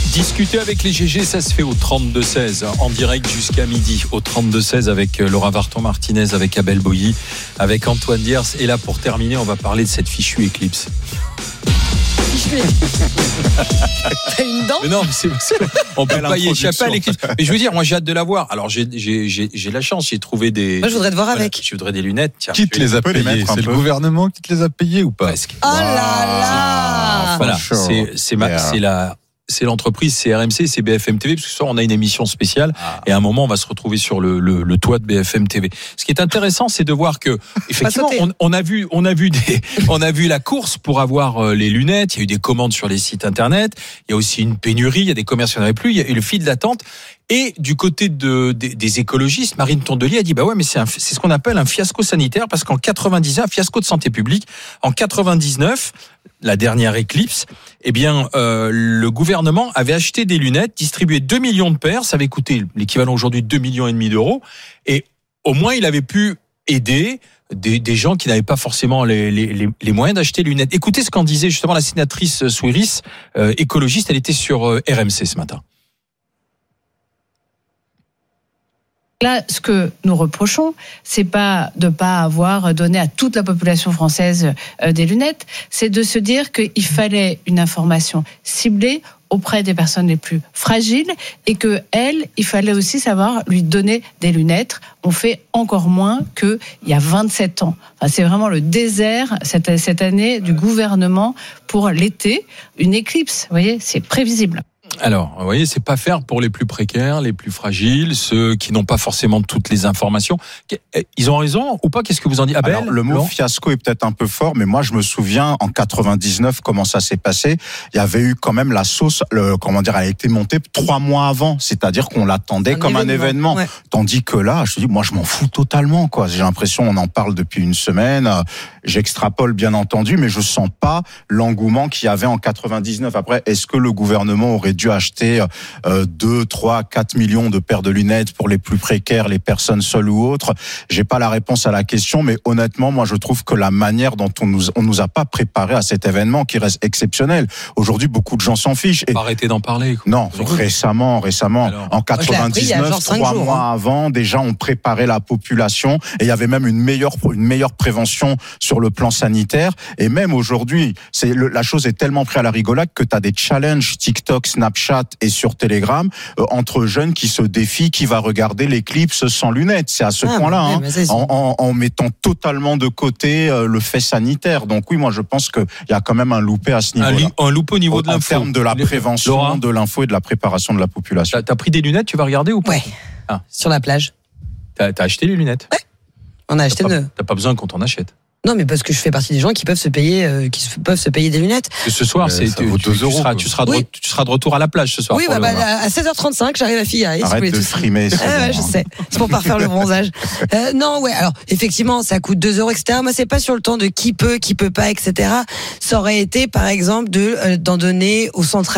Discuter avec les GG, ça se fait au 32-16, en direct jusqu'à midi, au 32-16 avec Laura Varton-Martinez, avec Abel Boilly, avec Antoine Diers. Et là, pour terminer, on va parler de cette fichue éclipse. T'as une dent ? Mais non, mais on peut pas y échapper à l'éclipse. Mais je veux dire, moi j'ai hâte de la voir. Alors j'ai la chance, j'ai trouvé des. Moi je voudrais te voir avec. Je voudrais des lunettes. Tiens, qui te les a payées ? C'est le gouvernement qui te les a payées ou pas ? Presque. Oh là là ! Voilà, c'est l'entreprise, c'est RMC, c'est BFM TV, parce que ce soir on a une émission spéciale et à un moment on va se retrouver sur le toit de BFM TV. Ce qui est intéressant, c'est de voir que effectivement on a vu la course pour avoir les lunettes. Il y a eu des commandes sur les sites internet. Il y a aussi une pénurie. Il y a des commerçants qui n'en avaient plus. Il y a eu le fil d'attente. Et du côté des écologistes, Marine Tondelier a dit bah ouais, mais c'est ce qu'on appelle un fiasco sanitaire, parce qu'en 99, un fiasco de santé publique. En 99, la dernière éclipse, eh bien le gouvernement avait acheté des lunettes, distribué 2 millions de paires, ça avait coûté l'équivalent aujourd'hui de 2,5 millions d'euros, et au moins il avait pu aider des gens qui n'avaient pas forcément les moyens d'acheter les lunettes. Écoutez ce qu'en disait justement la sénatrice Souiris, écologiste, elle était sur RMC ce matin. Là, ce que nous reprochons, c'est pas de pas avoir donné à toute la population française des lunettes, c'est de se dire qu'il fallait une information ciblée auprès des personnes les plus fragiles et que il fallait aussi savoir lui donner des lunettes. On fait encore moins qu'il y a 27 ans. Enfin, c'est vraiment le désert cette année du gouvernement pour l'été. Une éclipse, vous voyez, c'est prévisible. Alors, vous voyez, c'est pas faire pour les plus précaires, les plus fragiles, ceux qui n'ont pas forcément toutes les informations. Ils ont raison ou pas ? Qu'est-ce que vous en dites, Abel ? Alors, le mot fiasco est peut-être un peu fort, mais moi je me souviens en 99 comment ça s'est passé. Il y avait eu quand même la sauce, elle a été montée 3 mois avant, c'est-à-dire qu'on l'attendait comme un événement. Ouais. Tandis que là, je te dis, moi je m'en fous totalement, quoi. J'ai l'impression, on en parle depuis une semaine. J'extrapole bien entendu, mais je sens pas l'engouement qu'il y avait en 99. Après, est-ce que le gouvernement aurait dû acheter 2, 3, 4 millions de paires de lunettes pour les plus précaires, les personnes seules ou autres? J'ai pas la réponse à la question, mais honnêtement, moi je trouve que la manière dont on nous a pas préparé à cet événement qui reste exceptionnel. Aujourd'hui, beaucoup de gens s'en fichent. Et arrêtez d'en parler. Quoi. Non, récemment. Alors, en 99, 3 mois avant, déjà on préparait la population et il y avait même une meilleure prévention sur le plan sanitaire. Et même aujourd'hui, la chose est tellement prise à la rigolade que tu as des challenges TikTok, Snapchat et sur Telegram entre jeunes qui se défient qui va regarder l'éclipse sans lunettes. C'est à ce point-là, en mettant totalement de côté le fait sanitaire. Donc oui, moi je pense qu'il y a quand même un loupé à ce niveau-là. Un loupé au niveau de l'info. En termes de la prévention, Laura, de l'info et de la préparation de la population. T'as pris des lunettes, tu vas regarder ou pas ? Ouais, sur la plage. T'as acheté les lunettes ? Ouais, on a acheté deux. T'as pas besoin qu'on t'en achète. Non, mais parce que je fais partie des gens qui peuvent se payer des lunettes. Et ce soir, tu seras de retour à la plage ce soir. Oui, à 16h35, j'arrive à Fillaï. Arrête de frimer. Je sais. C'est pour pas refaire le bronzage. Non, ouais. Alors, effectivement, ça coûte 2 €, etc. Moi, c'est pas sur le temps de qui peut pas, etc. Ça aurait été, par exemple, d'en donner au centre